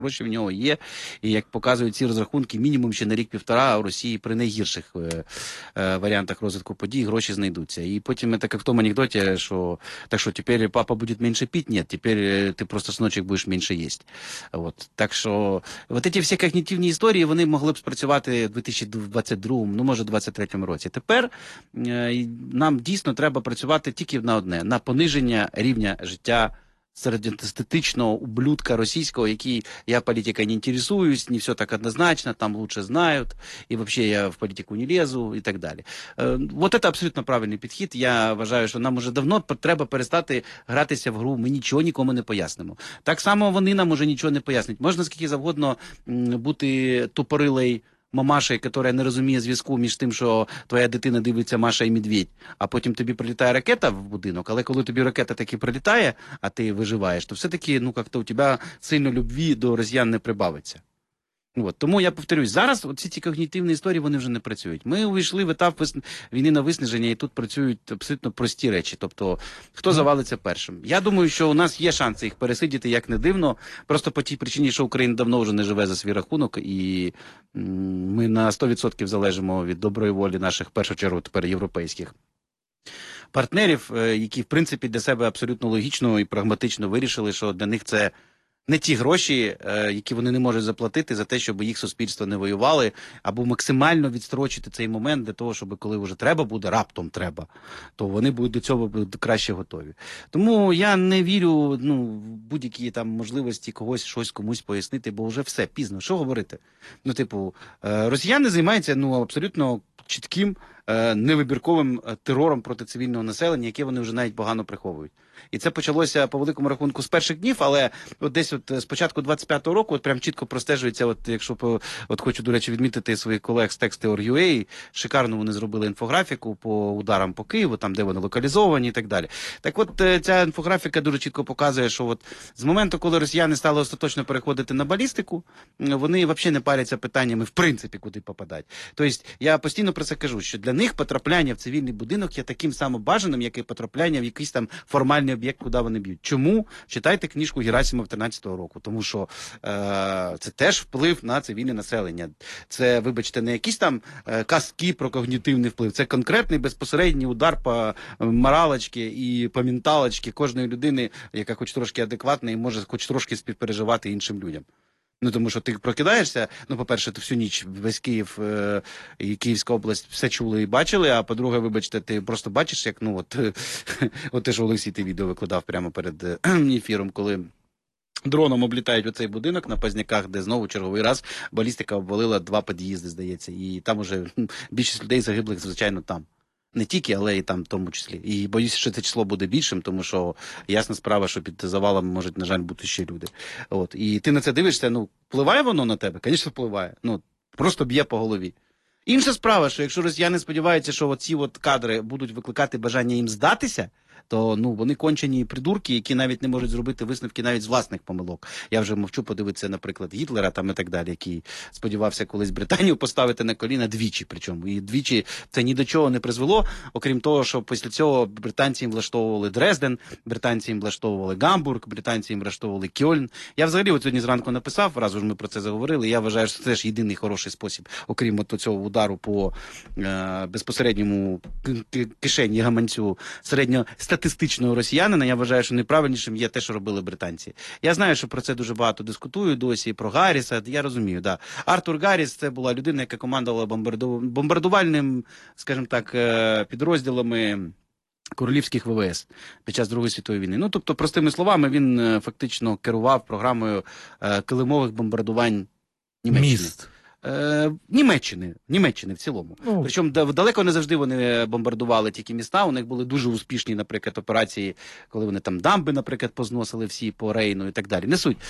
Гроші в нього є, і як показують ці розрахунки, мінімум ще на рік-півтора, а в Росії при найгірших варіантах розвитку подій гроші знайдуться. І потім це як в тому анекдоті, що так що тепер папа буде менше пити? Ні, тепер ти просто синочок будеш менше їсти. От. Так що от ці всі когнітивні історії, вони могли б спрацювати в 2022, ну може 2023 році. Тепер нам дійсно треба працювати тільки на одне, на пониження рівня життя середньостатистичного ублюдка російского, який я политикой не интересуюсь, не все так однозначно, там лучше знают, и вообще я в политику не лезу, и так далі. Вот это абсолютно правильний підхід. Я вважаю, що нам уже давно треба перестати гратися в гру, ми нічого нікому не пояснимо. Так само вони нам уже нічого не пояснять. Можна скільки завгодно бути тупорилий мамашею, яка не розуміє зв'язку між тим, що твоя дитина дивиться Маша і Медведь, а потім тобі прилітає ракета в будинок, але коли тобі ракета таки прилітає, а ти виживаєш, то все-таки, ну, як-то у тебе сильно любві до росіян не прибавиться. От. Тому я повторюсь, зараз оці ці когнітивні історії, вони вже не працюють. Ми увійшли в етап війни на виснаження, і тут працюють абсолютно прості речі. Тобто, хто завалиться першим? Я думаю, що у нас є шанси їх пересидіти, як не дивно, просто по тій причині, що Україна давно вже не живе за свій рахунок, і ми на 100% залежимо від доброї волі наших, в першу чергу, тепер європейських партнерів, які, в принципі, для себе абсолютно логічно і прагматично вирішили, що для них це не ті гроші, які вони не можуть заплатити за те, щоб їх суспільство не воювали, або максимально відстрочити цей момент для того, щоб коли вже треба буде, раптом треба, то вони будуть до цього краще готові. Тому я не вірю в будь-які там можливості когось щось комусь пояснити, бо вже все, пізно. Що говорити? Ну, типу, росіяни займаються абсолютно чітким, невибірковим терором проти цивільного населення, яке вони вже навіть погано приховують. І це почалося по великому рахунку з перших днів, але от десь з початку 25-го року прям чітко простежується, якщо хочу, до речі, відмітити своїх колег з Text.ua, шикарно вони зробили інфографіку по ударам по Києву, там де вони локалізовані і так далі. Так от ця інфографіка дуже чітко показує, що з моменту, коли росіяни стали остаточно переходити на балістику, вони взагалі не паряться питаннями, в принципі, куди попадати. Тобто я постійно про це кажу, що для них потрапляння в цивільний будинок є таким самим бажаним, як і потрапляння в якийсь там формальний об'єкт, куди вони б'ють. Чому? Читайте книжку Герасимова 13-го року. Тому що це теж вплив на цивільне населення. Це, вибачте, не якісь там казки про когнітивний вплив. Це конкретний безпосередній удар по моралочці і по менталочці кожної людини, яка хоч трошки адекватна і може хоч трошки співпереживати іншим людям. Ну, тому що ти прокидаєшся, по-перше, ти всю ніч весь Київ і Київська область все чули і бачили, а по-друге, вибачте, ти просто бачиш, як, от те, що Олексій ти відео викладав прямо перед ефіром, коли дроном облітають оцей будинок на Позняках, де знову черговий раз балістика обвалила 2 під'їзди, здається, і там уже більшість людей загиблих, звичайно, там. Не тільки, але і там в тому числі. І боюсь, що це число буде більшим, тому що ясна справа, що під завалом можуть, на жаль, бути ще люди. От. І ти на це дивишся, впливає воно на тебе? Звісно, впливає. Просто б'є по голові. Інша справа, що якщо росіяни сподіваються, що оці кадри будуть викликати бажання їм здатися, то вони кончені придурки, які навіть не можуть зробити висновки навіть з власних помилок. Я вже мовчу подивитися, наприклад, Гітлера там і так далі, який сподівався колись Британію поставити на коліна двічі, причому. І двічі це ні до чого не призвело, окрім того, що після цього британці їм влаштовували Дрезден, британці їм влаштовували Гамбург, британці їм влаштовували Кьольн. Я взагалі сьогодні зранку написав, раз уже ми про це заговорили, я вважаю, що це ж єдиний хороший спосіб, окрім цього удару по безпосередньому кишені гаманцю середньостатистичного росіянина, я вважаю, що найправильнішим є те, що робили британці. Я знаю, що про це дуже багато дискутують досі, про Гарріса, я розумію, да. Артур Гарріс – це була людина, яка командувала бомбардувальним, скажімо так, підрозділами королівських ВВС під час Другої світової війни. Тобто, простими словами, він фактично керував програмою килимових бомбардувань Німеччини. Міст. Німеччини в цілому. Причому далеко не завжди вони бомбардували тільки міста, у них були дуже успішні, наприклад, операції, коли вони там дамби, наприклад, позносили всі по Рейну і так далі. Не суть.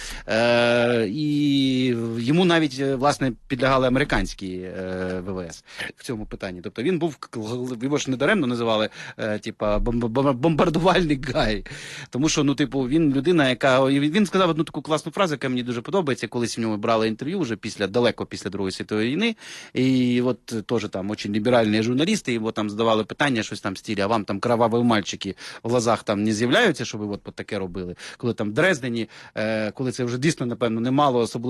І йому навіть, власне, підлягали американські ВВС в цьому питанні. Тобто він був, його ж недаремно називали, бомбардувальник Гай. Тому що, він людина, яка, він сказав одну таку класну фразу, яка мені дуже подобається, колись в ньому брали інтерв'ю вже далеко після Другої Другої світової війни. І от теж там дуже ліберальні журналісти, його там задавали питання, щось там в стилі, а вам там кроваві мальчики в глазах там не з'являються, що ви от таке робили? Коли там в Дрездені, коли це вже дійсно, напевно, немало особливо